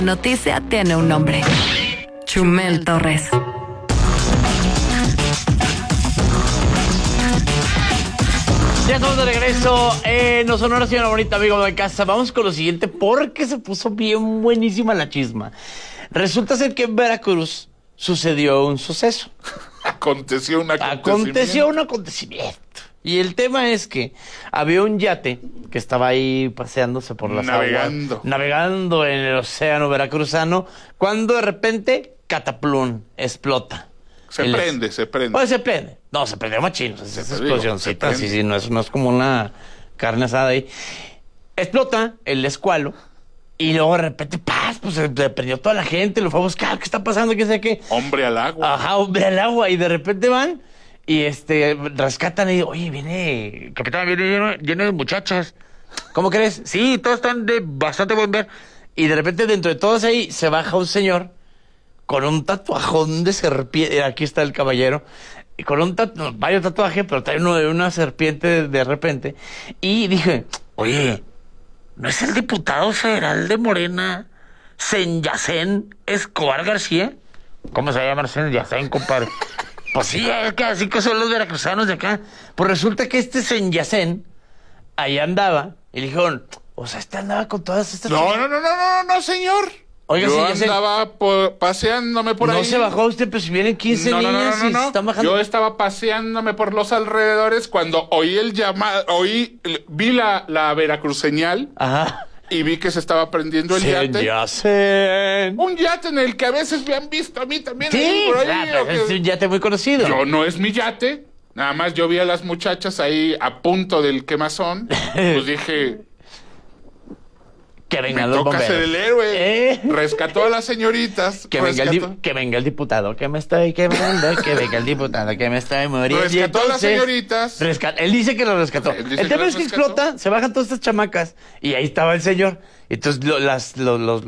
Noticia tiene un nombre. Chumel Torres. Ya estamos de regreso en Los Sonora, señora bonita, amigo de casa. Vamos con lo siguiente porque se puso bien buenísima la chisma. Resulta ser que en Veracruz sucedió un suceso. Aconteció un acontecimiento. Y el tema es que había un yate que estaba ahí paseándose por las aguas, navegando en el océano veracruzano, cuando de repente, cataplum, explota. Se prende. Pues se prende. No, se prendió machín. Es esa explosioncita. Sí, no es como una carne asada ahí. Explota el escualo. Y luego de repente, ¡paz! Pues se prendió toda la gente. Lo fue a buscar. ¿Qué está pasando? ¿Qué sé qué? Hombre al agua. Ajá, hombre al agua. Y de repente van y rescatan y oye, capitán, viene lleno de muchachas. ¿Cómo crees? Sí, todos están de bastante buen ver. Y de repente dentro de todos ahí se baja un señor con un tatuajón de serpiente. Aquí está el caballero. Y con varios tatuajes, pero trae uno de una serpiente de repente. Y dije, oye, ¿no es el diputado federal de Morena, Senyacén Escobar García? ¿Cómo se llama Senyacén, compadre? Pues sí, es que así que son los veracruzanos de acá. Pues resulta que Senyacén ahí andaba. Y le dijeron, o sea, andaba con todas estas... No, señor. Oiga, yo andaba paseándome por ahí. ¿No se bajó usted? Pues si vienen 15 niñas y se están bajando. Yo estaba paseándome por los alrededores cuando oí el llamado, vi la Veracruzeñal. Ajá. Y vi que se estaba prendiendo el yate. Un yate en el que a veces me han visto a mí también. Sí, por ahí, es un yate muy conocido. Yo no es mi yate. Nada más yo vi a las muchachas ahí a punto del quemazón. Pues dije... Que venga me toca ser el héroe. Rescató a las señoritas. Que venga el diputado que me estoy quemando. Que venga el diputado que me estoy muriendo. Rescató a las señoritas. Él dice que lo rescató. El tema es que explota, se bajan todas estas chamacas. Y ahí estaba el señor. Entonces los